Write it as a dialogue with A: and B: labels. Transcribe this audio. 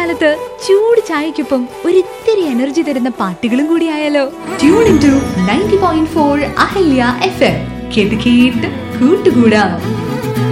A: മഴക്കാലത്ത് ചൂട് ചായക്കൊപ്പം ഒരിത്തിരി എനർജി തരുന്ന പാട്ടുകളും കൂടി ആയാലോ? Tune in to 90.4 Ahalya FM. കേട്ട് കേട്ട് കൂട്ടുകൂടാം.